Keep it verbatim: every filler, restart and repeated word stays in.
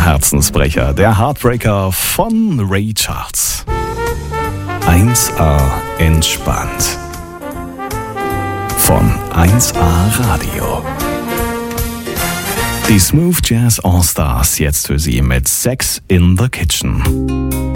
Herzensbrecher, der Heartbreaker von Ray Charles. eins A entspannt. Von eins A Radio. Die Smooth Jazz All Stars jetzt für Sie mit Sex in the Kitchen.